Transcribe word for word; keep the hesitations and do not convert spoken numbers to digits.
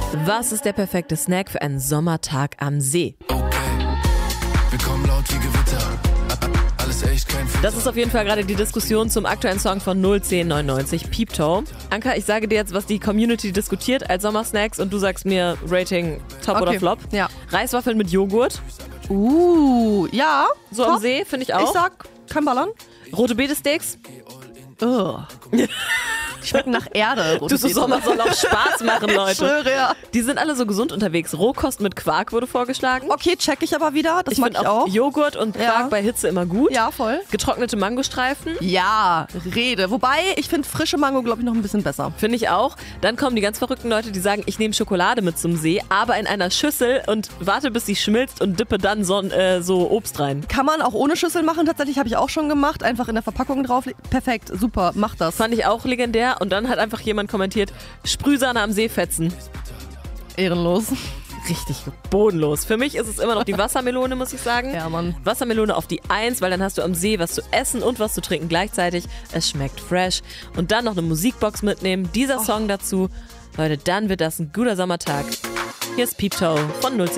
Was ist der perfekte Snack für einen Sommertag am See? Okay, wir kommen laut wie Gewitter. Alles echt kein Filter. Das ist auf jeden Fall gerade die Diskussion zum aktuellen Song von null zehn neunundneunzig, Peep Toe. Anka, ich sage dir jetzt, was die Community diskutiert als Sommersnacks und du sagst mir Rating Top Okay, oder Flop. ja. Reiswaffeln mit Joghurt, Uh, ja. so top. am See, finde ich auch. Ich sag, kann ballern. Rote Beete-Steaks. Ugh. Schmecken nach Erde. Du, so Sommer soll auch Spaß machen, Ich Leute. schwöre, ja. Die sind alle so gesund unterwegs. Rohkost mit Quark wurde vorgeschlagen. Okay, check ich aber wieder. Das Ich mag finde ich auch auch. Joghurt und Quark Ja. bei Hitze immer gut. Ja, voll. Getrocknete Mangostreifen. Ja, Rede. Wobei, ich finde frische Mango, glaube ich, noch ein bisschen besser. Finde ich auch. Dann kommen die ganz verrückten Leute, die sagen, ich nehme Schokolade mit zum See, aber in einer Schüssel und warte, bis sie schmilzt und dippe dann so, äh, so Obst rein. Kann man auch ohne Schüssel machen, tatsächlich habe ich auch schon gemacht. Einfach in der Verpackung drauf. Perfekt, super, mach das. Fand ich auch legendär. Und dann hat einfach jemand kommentiert, Sprühsahne am See fetzen. Ehrenlos. Richtig bodenlos. Für mich ist es immer noch die Wassermelone, muss ich sagen. Ja, Mann. Wassermelone auf die Eins, weil dann hast du am See was zu essen und was zu trinken gleichzeitig. Es schmeckt fresh. Und dann noch eine Musikbox mitnehmen. Dieser Song dazu. Leute, dann wird das ein guter Sommertag. Hier ist Peep Toe von null zehn